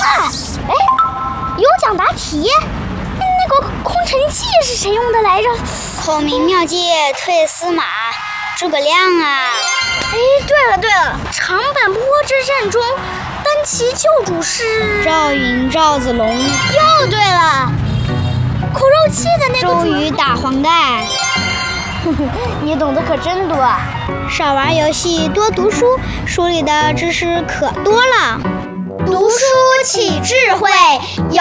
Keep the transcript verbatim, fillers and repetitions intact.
哎，有奖答题。那个空城计是谁用的来着？ 孔明妙计退司马，诸葛亮啊！ 哎，对了对了，长坂坡之战中，单骑救主是赵云、赵子龙。 又对了，苦肉计的那个周瑜打黄盖。 你懂得可真多啊！ 少玩游戏，多读书，书里的知识可多了。 读书起智慧。